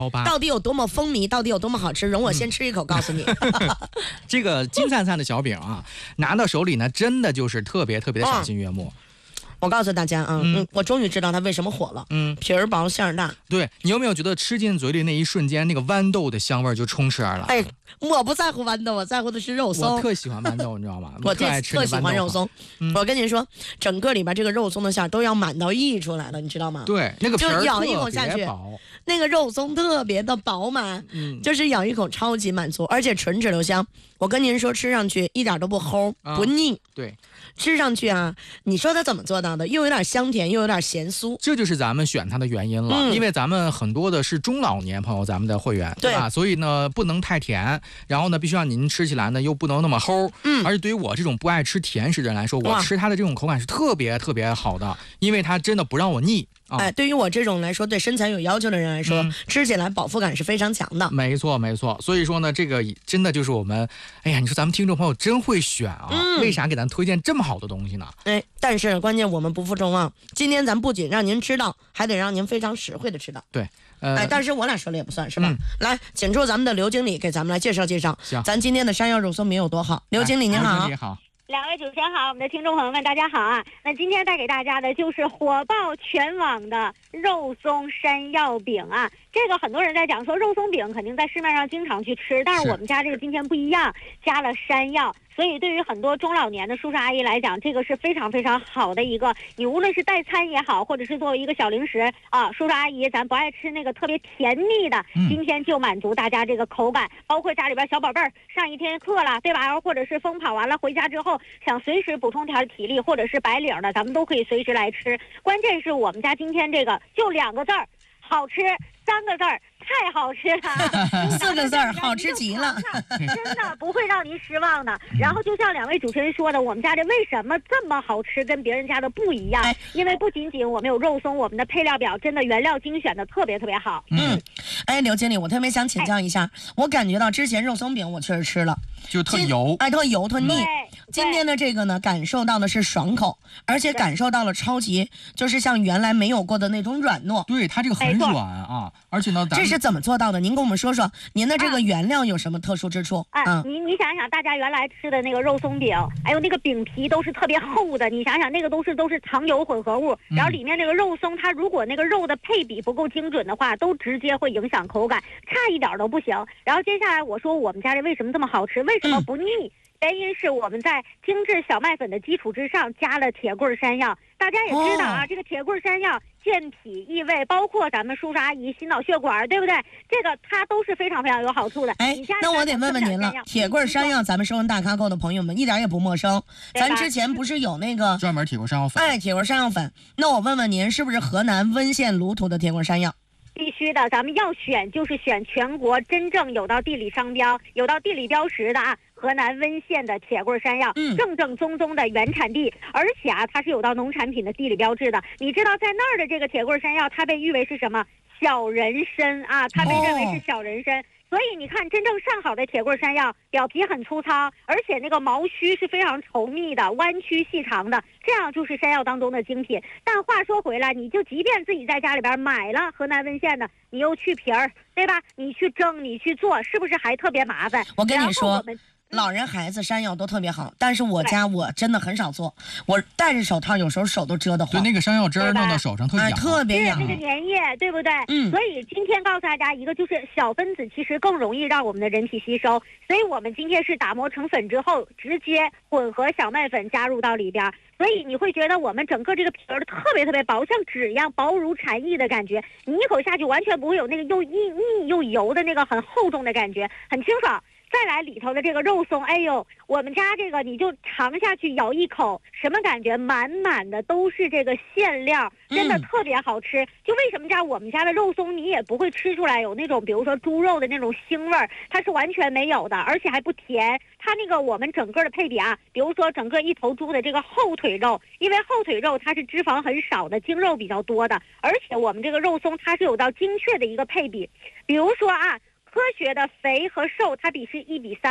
好吧， 到底有多么风靡，到底有多么好吃，容我先吃一口告诉你。 这个金灿灿的小饼啊，拿到手里呢，真的就是特别特别的赏心悦目。 我告诉大家啊，我终于知道它为什么火了。皮儿薄馅儿大。 对，你有没有觉得吃进嘴里那一瞬间，那个豌豆的香味就充斥而来？ 哎，我不在乎豌豆，我在乎的是肉松。 我特喜欢豌豆，你知道吗？ 我特喜欢肉松。我跟您说，整个里边这个肉松的馅都要满到溢出来了，你知道吗？ 对，那个皮儿就咬一口下去，那个肉松特别的饱满，就是咬一口超级满足，而且纯指流香。我跟您说，吃上去一点都不齁，不腻。 对， 吃上去啊，你说它怎么做到的？又有点香甜，又有点咸酥， 这就是咱们选它的原因了。因为咱们很多的是中老年朋友，咱们的会员，对吧？所以呢，不能太甜，然后呢，必须让您吃起来呢又不能那么齁。而且对于我这种不爱吃甜食的人来说，我吃它的这种口感是特别特别好的，因为它真的不让我腻。 哎，对于我这种来说，对身材有要求的人来说，吃起来饱腹感是非常强的。 没错，没错。所以说呢，这个真的就是我们，哎呀，你说咱们听众朋友真会选啊！为啥给咱推荐这么好的东西呢？ 哎，但是关键我们不负众望，今天咱不仅让您知道，还得让您非常实惠的吃到。 对， 但是我俩说了也不算是吧？来，请出咱们的刘经理给咱们来介绍介绍，咱今天的山药肉松饼有多好。刘经理您好。 你好。 两位主持人好，我们的听众朋友们大家好啊！那今天带给大家的就是火爆全网的肉松山药饼啊！这个很多人在讲说肉松饼肯定在市面上经常去吃，但是我们家这个今天不一样，加了山药。所以对于很多中老年的叔叔阿姨来讲，这个是非常非常好的一个，你无论是代餐也好，或者是作为一个小零食啊，叔叔阿姨咱不爱吃那个特别甜腻的，今天就满足大家这个口感，包括家里边小宝贝儿上一天课了，对吧？或者是疯跑完了回家之后想随时补充点体力，或者是白领的，咱们都可以随时来吃。关键是我们家今天这个就2个字儿，好吃；3个字儿，太好吃了 ；4个字儿，好吃极了， 真的不会让您失望的。然后就像两位主持人说的，我们家这为什么这么好吃，跟别人家的不一样？因为不仅仅我们有肉松，我们的配料表真的原料精选的特别特别好。 刘经理，我特别想请教一下，我感觉到之前肉松饼我确实吃了， 就特油， 特油特腻。今天的这个呢，感受到的是爽口，而且感受到了超级，就是像原来没有过的那种软糯。 对，它这个很软啊，而且呢， 这是怎么做到的？您跟我们说说，您的这个原料有什么特殊之处？ 你想想，大家原来吃的那个肉松饼，还有那个饼皮都是特别厚的，你想想那个都是糖油混合物，然后里面那个肉松，它如果那个肉的配比不够精准的话，都直接会影响口感，差一点都不行。然后接下来我说我们家这为什么这么好吃，为什么不腻？原因是我们在精致小麦粉的基础之上加了铁棍山药。大家也知道啊，这个铁棍山药健脾益胃，包括咱们叔叔阿姨心脑血管，对不对？这个它都是非常非常有好处的。 那我得问问您了，铁棍山药咱们收人大咖购的朋友们一点也不陌生，咱之前不是有那个专门铁棍山药粉？ 铁棍山药粉。那我问问您，是不是河南温县鲁土的铁棍山药？ 必须的，咱们要选就是选全国真正有到地理商标、有到地理标识的啊。河南温县的铁棍山药，正正宗宗的原产地，而且啊，它是有到农产品的地理标志的。你知道在那儿的这个铁棍山药，它被誉为是什么？小人参啊，它被认为是小人参。所以你看，真正上好的铁棍山药，表皮很粗糙，而且那个毛须是非常稠密的，弯曲细长的，这样就是山药当中的精品。但话说回来，你就即便自己在家里边买了河南温县的，你又去皮儿，对吧？你去蒸，你去做，是不是还特别麻烦？ 我跟你说。老人孩子山药都特别好，但是我家我真的很少做，我戴着手套有时候手都遮得慌。 对，那个山药汁儿弄到手上特痒， 特别痒。 那个粘液，对不对？所以今天告诉大家一个，就是小分子其实更容易让我们的人体吸收，所以我们今天是打磨成粉之后，直接混合小麦粉加入到里边。所以你会觉得我们整个这个皮儿特别特别薄，像纸一样薄如蝉翼的感觉，你一口下去完全不会有那个又腻又油的那个很厚重的感觉，很清爽。再来里头的这个肉松，哎呦，我们家这个你就尝下去，咬一口，什么感觉？满满的都是这个馅料，真的特别好吃。就为什么我们家的肉松你也不会吃出来有那种比如说猪肉的那种腥味儿，它是完全没有的，而且还不甜。它那个我们整个的配比啊，比如说整个一头猪的这个后腿肉，因为后腿肉它是脂肪很少的，精肉比较多的，而且我们这个肉松它是有到精确的一个配比，比如说啊。科学的肥和瘦它比是1:3的，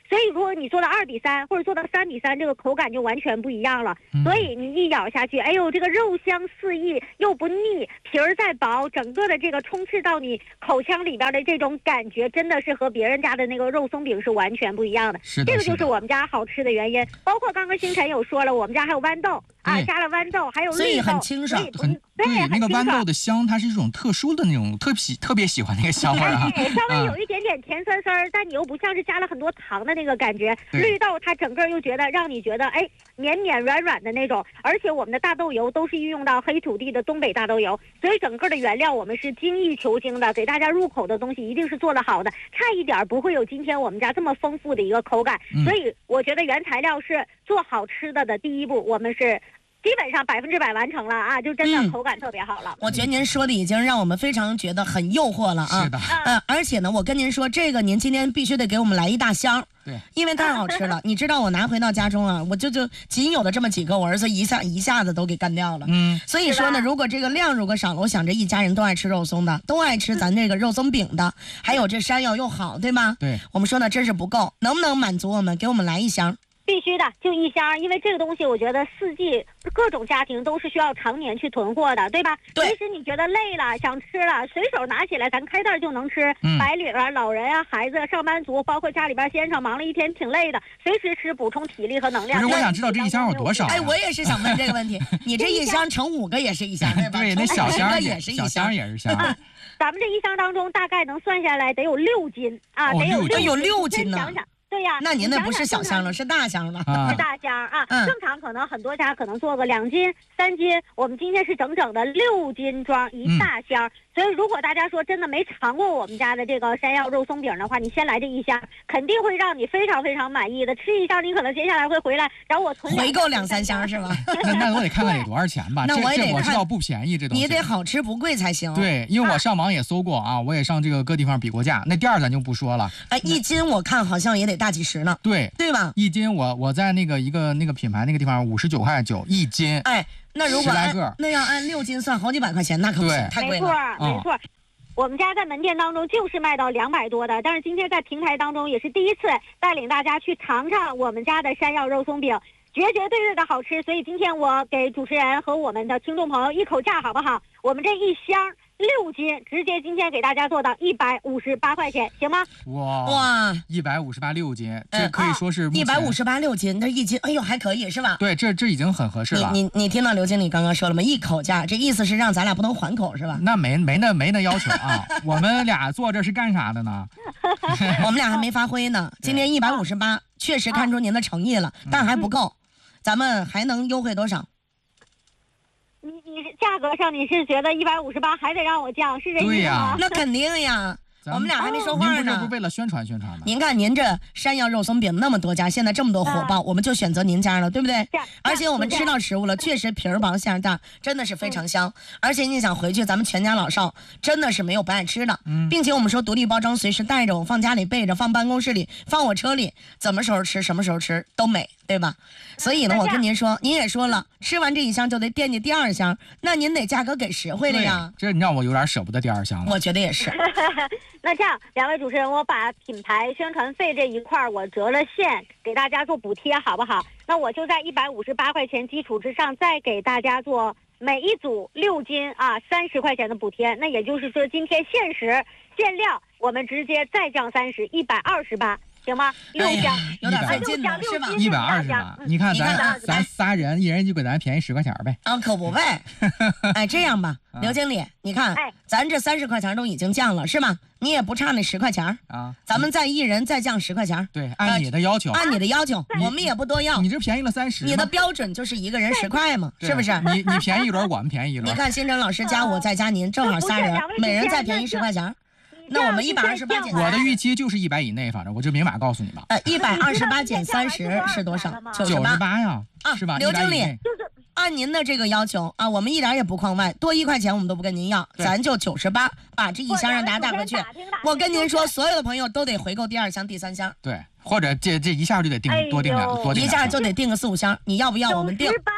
所以如果你做到2比3或者做到3比3，这个口感就完全不一样了。所以你一咬下去，哎呦，这个肉香四溢又不腻，皮儿再薄，整个的这个充斥到你口腔里边的这种感觉，真的是和别人家的那个肉松饼是完全不一样的。 是的， 这个就是我们家好吃的原因。包括刚刚星辰有说了，我们家还有豌豆啊，加了豌豆，还有绿豆， 所以很清爽， 对，那个豌豆的香，它是一种特殊的那种特别喜欢那个香味啊， 稍微有一点点甜酸酸，但你又不像是加了很多糖的那个感觉。绿豆它整个又觉得让你觉得哎绵绵软软的那种，而且我们的大豆油都是运用到黑土地的东北大豆油，所以整个的原料我们是精益求精的，给大家入口的东西一定是做得好的，差一点不会有今天我们家这么丰富的一个口感。所以我觉得原材料是做好吃的第一步，我们是基本上100%完成了啊，就真的口感特别好了。 我觉得您说的已经让我们非常觉得很诱惑了啊。 是的。 而且呢，我跟您说，这个您今天必须得给我们来一大箱。 对， 因为太好吃了。你知道我拿回到家中啊，我就仅有的这么几个，我儿子一下子都给干掉了。所以说呢，如果这个量如果少了，我想这一家人都爱吃肉松的，都爱吃咱这个肉松饼的，还有这山药又好，对吗？ 对， 我们说呢真是不够，能不能满足我们，给我们来一箱？ 必须的，就一箱，因为这个东西我觉得4季各种家庭都是需要常年去囤货的，对吧？ 对。 即使你觉得累了想吃了，随手拿起来咱开袋就能吃。白领啊、老人啊、孩子、上班族，包括家里边先生忙了一天挺累的，随时吃补充体力和能量。 可是我想知道这一箱有多少？ 哎，我也是想问这个问题。你这一箱盛5个也是一箱，对吧？ 对，那小箱也是一箱， 小箱也是箱。 咱们这一箱当中大概能算下来得有6斤啊，得有 6斤呢。 对呀， 那您那不是小箱了，是大箱了， 是大箱啊。正常可能很多家可能做个2斤、3斤，我们今天是整整的6斤装一大箱。所以如果大家说真的没尝过我们家的这个山药肉松饼的话，你先来这一箱，肯定会让你非常非常满意的。吃一箱，你可能接下来会回来找我囤回购2、3箱是吧？ 那我得看看得多少钱吧。 那我也得看， 我知道不便宜，这东西你得好吃不贵才行。 对，因为我上网也搜过啊，我也上这个各地方比过价，那店儿咱就不说了。 哎，1斤我看好像也得大几十呢。对吧 ？1斤我在那个那个品牌那个地方59.9块1斤。 哎，那如果 10来个， 那要按6斤算好几百块钱，那可不行，太贵了。 没错。我们家在门店当中就是卖到200多的，但是今天在平台当中也是第一次带领大家去尝尝我们家的山药肉松饼，绝对的好吃。所以今天我给主持人和我们的听众朋友一口价好不好？我们这一箱6斤，直接今天给大家做到158块钱，行吗？ 哇 ，158 6斤，这可以说是 158 6斤，这1斤，哎呦还可以是吧？ 对，这已经很合适了。 你听到刘经理刚刚说了吗？一口价，这意思是让咱俩不能还口是吧？ 那没那要求啊，我们俩坐这是干啥的呢？ 我们俩还没发挥呢。今天158，确实看出您的诚意了，但还不够，咱们还能优惠多少？ 你是价格上你是觉得158还得让我降，是这意思吗？ 对呀， 那肯定呀。我们俩还没说话呢。 您不是为了宣传吗？ 您看您这山药肉松饼那么多家，现在这么多火爆，我们就选择您家了，对不对？而且我们吃到食物了，确实皮儿薄馅儿大，真的是非常香。而且你想回去，咱们全家老少真的是没有不爱吃的，并且我们说独立包装，随时带着，我放家里备着，放办公室里，放我车里，什么时候吃什么时候吃都美，对吧？所以呢，我跟您说，您也说了，吃完这一箱就得惦记第2箱，那您得价格给实惠了呀。 这你让我有点舍不得第2箱了。 我觉得也是。 那这样，2位主持人，我把品牌宣传费这一块我折了现，给大家做补贴，好不好？那我就在158块钱基础之上，再给大家做每一组6斤啊30块钱的补贴。那也就是说，今天限时限量，我们直接再降30，128。行吗？6箱有点费劲了，是吧 ？128，你看咱仨人，一人就给咱便宜10块钱呗。 啊，可不呗。哎，这样吧，刘经理，你看，咱这30块钱都已经降了，是吧？你也不差那10块钱啊。咱们再一人再降10块钱。 对，按你的要求。 按你的要求，我们也不多要。 你这便宜了30。 你的标准就是一个人10块嘛，是不是？ 你便宜一轮，我们便宜一轮。 你看，星辰老师加我再加您，正好仨人，每人再便宜10块钱。那我们128减我的预期就是100以内，反正我就明码告诉你吧。 128减30是多少 ？98呀，是吧？ 刘经理，按您的这个要求啊，我们一点也不框外，多1块钱我们都不跟您要，咱就98，把这一箱让大家带回去。我跟您说，所有的朋友都得回购第2箱、第3箱。 对，或者这一下就得多订2箱， 一下就得订个4、5箱，你要不要？我们订。 6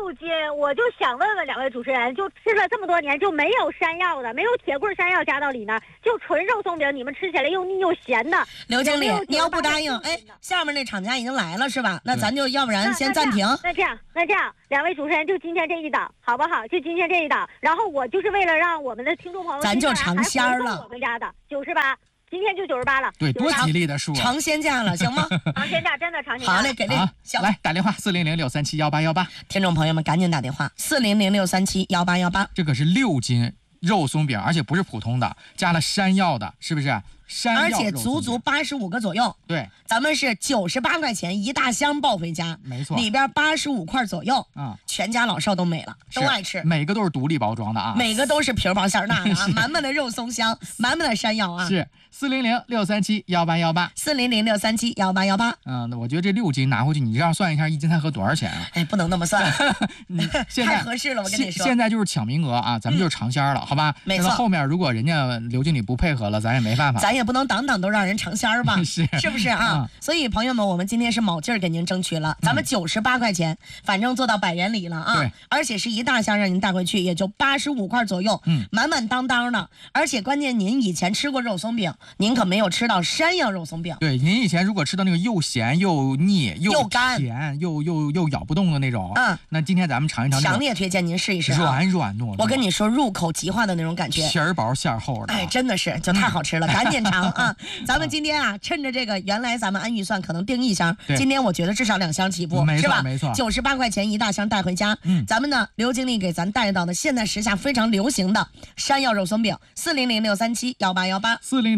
6斤，我就想问问两位主持人，就吃了这么多年，就没有山药的，没有铁棍山药加到里面，就纯肉松饼，你们吃起来又腻又咸的。 刘经理，你要不答应，哎，下面那厂家已经来了是吧？那咱就要不然先暂停。 那这样，两位主持人就今天这一档，好不好？就今天这一档，然后我就是为了让我们的听众朋友， 咱就尝鲜了。 我们家的98。今天就98了， 对，多吉利的数， 尝鲜价了，行吗？ 尝鲜价，真的尝鲜价。 好嘞，给力！ 来打电话400-637-1818， 听众朋友们赶紧打电话400-637-1818。 这可是6斤肉松饼，而且不是普通的，加了山药的，是不是？ 而且足85个左右。 对， 咱们是98块钱一大箱抱回家， 没错， 里边85块左右，全家老少都美了，都爱吃。 每个都是独立包装的啊， 每个都是皮儿薄馅儿大的啊，满满的肉松香，满满的山药啊。 是400-637-1818， 400-637-1818。 那我觉得这6斤拿回去，你这样算一下，1斤才合多少钱啊？ 哎，不能那么算， 太合适了，我跟你说。 现在就是抢名额啊，咱们就是尝鲜了，好吧？ 没错。 后面如果人家刘经理不配合了，咱也没办法。 咱也不能档档都让人尝鲜吧？ 是不是啊？所以朋友们，我们今天是卯劲儿给您争取了，咱们98块钱，反正做到100元里了啊！ 对， 而且是一大箱让您带回去，也就85块左右，满满当当的。而且关键您以前吃过肉松饼，您可没有吃到山药肉松饼。 对，您以前如果吃到那个又咸又腻又干甜又咬不动的那种，那今天咱们尝一尝， 强烈推荐您试一试， 软软糯糯。 我跟你说，入口即化的那种感觉， 皮儿薄馅儿厚的， 哎，真的是就太好吃了，赶紧尝啊！咱们今天啊，趁着这个，原来咱们按预算可能订1箱，今天我觉得至少2箱起步，是吧？ 没错 ，98块钱一大箱带回家。咱们呢，刘经理给咱带到的现在时下非常流行的山药肉松饼，400-637-1818，400-637-1818，400-637-1818。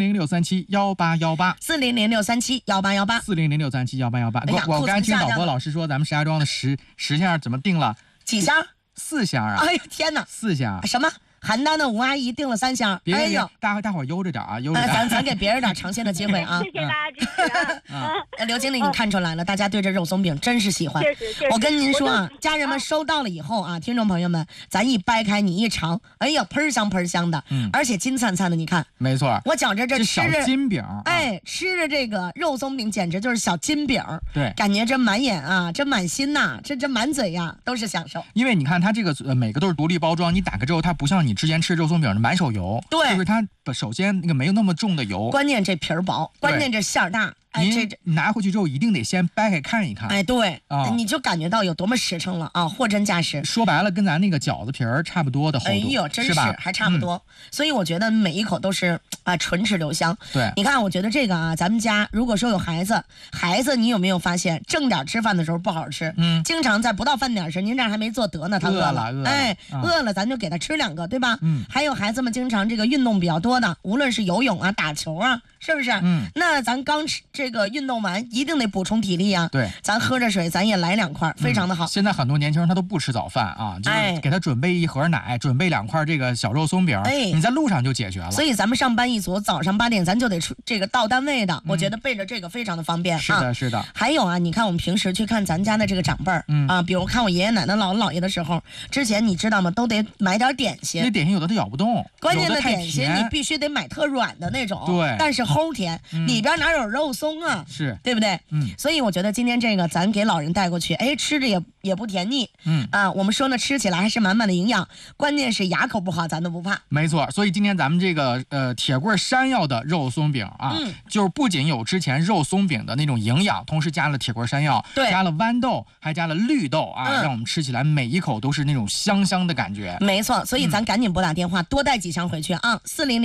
我刚才听导播老师说，咱们石家庄的10箱怎么定了几箱 ？4箱啊！ 哎呀天哪 ，4箱什么？邯郸的吴阿姨订了3箱，哎呦， 大伙悠着点啊，悠着点。 咱给别人点尝鲜的机会啊！ 谢谢大家支持啊！ 刘经理，你看出来了，大家对这肉松饼真是喜欢。 确实。 我跟您说啊，家人们收到了以后啊，听众朋友们，咱一掰开你一尝，哎呀，喷香喷香的，而且金灿灿的，你看。 没错。 我觉着这吃着小金饼， 哎，吃着这个肉松饼简直就是小金饼。 对， 感觉这满眼啊，这满心呐，这满嘴呀都是享受。 因为你看它这个每个都是独立包装，你打开之后，它不像你之前吃肉松饼。满手油， 对， 就是它首先那个没有那么重的油， 关键这皮儿薄，关键这馅儿大。 哎，这拿回去之后一定得先掰开看一看。 哎，对，你就感觉到有多么实诚了啊，货真价实。 说白了，跟咱那个饺子皮儿差不多的厚度。 哎呦，真是还差不多。所以我觉得每一口都是唇齿留香。 对， 你看，我觉得这个啊，咱们家如果说有孩子，你有没有发现正点吃饭的时候不好好吃？经常在不到饭点时，您这还没做得呢，他饿了，哎，饿了咱就给他吃2个，对吧？还有孩子们经常这个运动比较多的，无论是游泳啊、打球啊，是不是？那咱刚吃这个运动完，一定得补充体力啊。 对， 咱喝着水，咱也来2块，非常的好。 现在很多年轻人他都不吃早饭啊，就是给他准备1盒奶，准备2块这个小肉松饼，你在路上就解决了。 所以咱们上班一族，早上8点咱就得出这个到单位的，我觉得备着这个非常的方便。 是的，是的。 还有啊，你看我们平时去看咱家的这个长辈儿，比如看我爷爷奶奶、姥姥姥爷的时候，之前你知道吗？都得买点点心。 那点心有的他咬不动， 关键的点心你必须得买特软的那种， 对， 但是齁甜，里边哪有肉松啊？ 是， 对不对？所以我觉得今天这个咱给老人带过去，哎，吃着也不甜腻，我们说呢，吃起来还是满满的营养，关键是牙口不好，咱都不怕。 没错，所以今天咱们这个铁棍山药的肉松饼啊，就是不仅有之前肉松饼的那种营养，同时加了铁棍山药，加了豌豆，还加了绿豆啊，让我们吃起来每一口都是那种香香的感觉。 没错，所以咱赶紧拨打电话，多带几箱回去啊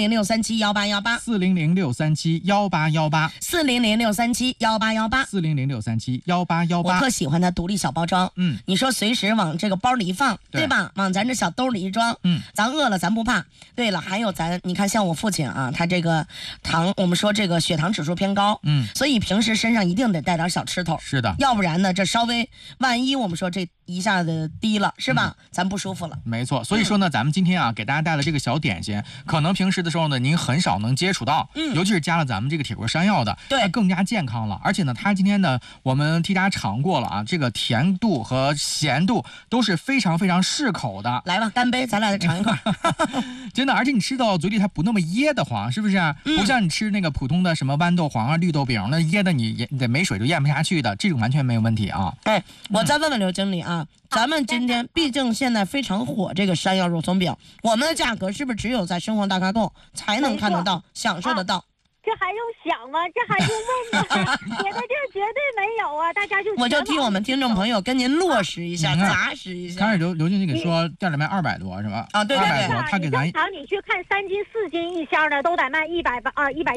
，400-637-1818，400-637-1818，400-637-1818，400-637-1818。我特喜欢它独立小包装，你说随时往这个包里一放，对吧？往咱这小兜里一装，咱饿了咱不怕。对了，还有你看像我父亲啊，他这个我们说这个血糖指数偏高，所以平时身上一定得带点小吃头， 是的， 要不然呢，这稍微万一我们说这一下子低了，是吧？咱不舒服了。 没错，所以说呢，咱们今天啊，给大家带了这个小点心，可能平时的时候呢，您很少能接触到，尤其是加了咱们这个铁棍山药的， 对， 它更加健康了。而且呢，它今天呢，我们替大家尝过了啊，这个甜度和咸度都是非常非常适口的。 来吧，干杯，咱俩再尝一块。 真的，而且你吃到嘴里它不那么噎得慌，是不是？不像你吃那个普通的什么豌豆黄啊、绿豆饼，那噎得你得没水就咽不下去的，这种完全没有问题啊。 哎，我再问问刘经理啊。 啊，咱们今天毕竟现在非常火这个山药肉松饼，我们的价格是不是只有在生活大咖购才能看得到、享受得到？ 这还用想吗？这还用问吗？别的地儿绝对没有啊！大家我就替我们听众朋友跟您落实一下、砸实一下。 刚才刘经理给说店里卖200多是吧？ 啊，对对对， 他给咱你去看3斤4斤一箱的都得卖190